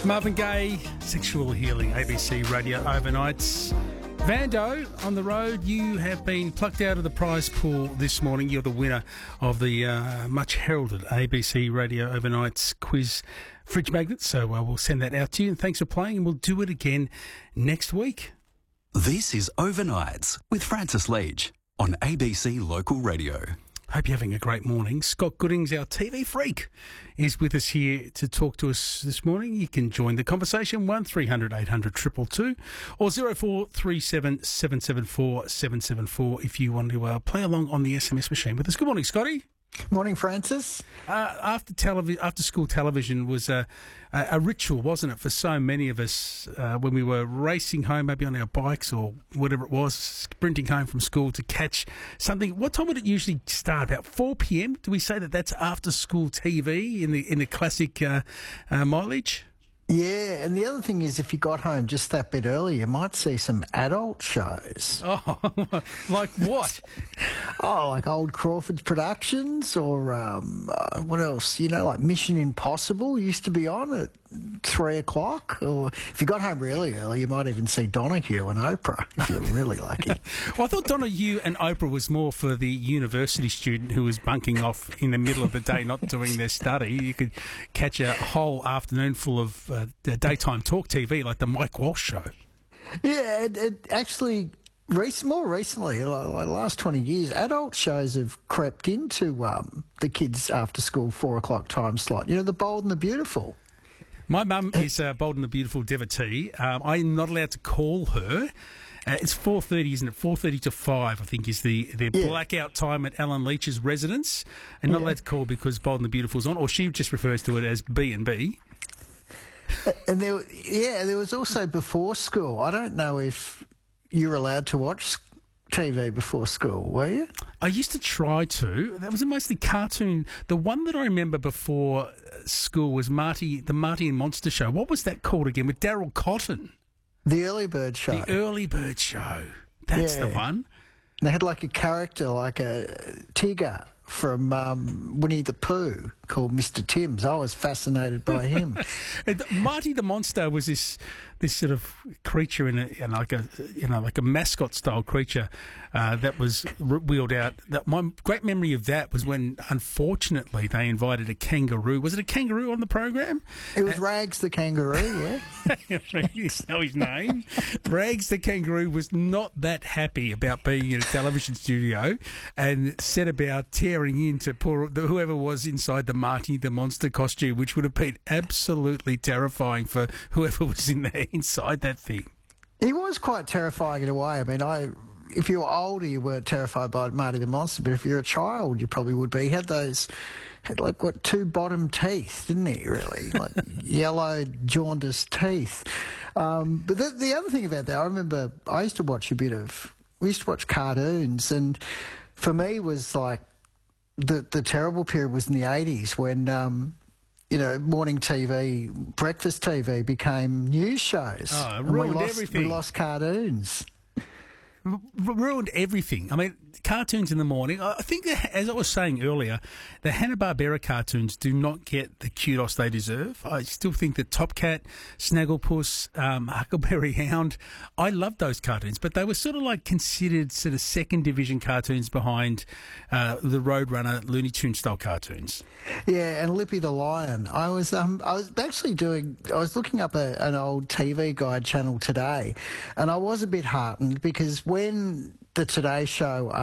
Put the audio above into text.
Marvin Gaye, Sexual Healing, ABC Radio Overnights. Vando, on the road, you have been plucked out of the prize pool this morning. You're the winner of the much heralded ABC Radio Overnights quiz fridge magnet. So we'll send that out to you. And thanks for playing, and we'll do it again next week. This is Overnights with Francis Leach on ABC Local Radio. Hope you're having a great morning. Scott Goodings, our TV freak, is with us here to talk to us this morning. You can join the conversation, 1300 800 222 or 0437 774 774 if you want to play along on the SMS machine with us. Good morning, Scotty. Morning, Francis. After school television was a ritual, wasn't it, for so many of us when we were racing home, maybe on our bikes or whatever it was, sprinting home from school to catch something. What time would it usually start? About 4 p.m? Do we say that that's after school TV in the classic mileage? Yeah, and the other thing is if you got home just that bit early, you might see some adult shows. Oh, like what? Oh, like old Crawford's Productions or what else? You know, like Mission Impossible used to be on at 3 o'clock. Or if you got home really early, you might even see Donahue and Oprah if you're really lucky. Well, I thought Donahue and Oprah was more for the university student who was bunking off in the middle of the day, not doing their study. You could catch a whole afternoon full of daytime talk TV, like the Mike Walsh show. Yeah, it actually... more recently, like the last 20 years, adult shows have crept into the kids' after-school 4 o'clock time slot. You know, The Bold and the Beautiful. My mum is Bold and the Beautiful devotee. I'm not allowed to call her. It's 4:30, isn't it? 4:30 to 5, I think, is the blackout time at Alan Leach's residence. And not allowed to call because Bold and the Beautiful's on, or she just refers to it as B&B. And there was also before school. I don't know if you're allowed to watch TV before school, were you? I used to try to. That was mostly cartoon. The one that I remember before school was the Marty and Monster Show. What was that called again? With Daryl Cotton. The Early Bird Show. The Early Bird Show. That's the one. They had like a character, like a Tigger from Winnie the Pooh called Mr. Timms. I was fascinated by him. Marty the Monster was this sort of creature like a mascot style creature that was wheeled out. My great memory of that was when, unfortunately, they invited a kangaroo. Was it a kangaroo on the program? It was Rags the kangaroo. Yeah, you know his name. Rags the kangaroo was not that happy about being in a television studio and set about tearing into whoever was inside the Marty the Monster costume, which would have been absolutely terrifying for whoever was in there inside that thing. He was quite terrifying in a way. I mean, if you were older, you weren't terrified by Marty the Monster, but if you're a child, you probably would be. He had two bottom teeth, didn't he, really? Like yellow, jaundiced teeth. But the other thing about that, I remember we used to watch cartoons, and for me was like the terrible period was in the 80s when... morning TV, breakfast TV became news shows. Oh, it ruined everything. We lost cartoons. Ruined everything. I mean, cartoons in the morning. I think, as I was saying earlier, the Hanna-Barbera cartoons do not get the kudos they deserve. I still think that Top Cat, Snagglepuss, Huckleberry Hound, I loved those cartoons, but they were sort of like considered sort of second division cartoons behind the Roadrunner Looney Tunes style cartoons. Yeah, and Lippy the Lion. I was looking up an old TV Guide channel today, and I was a bit heartened because when the Today Show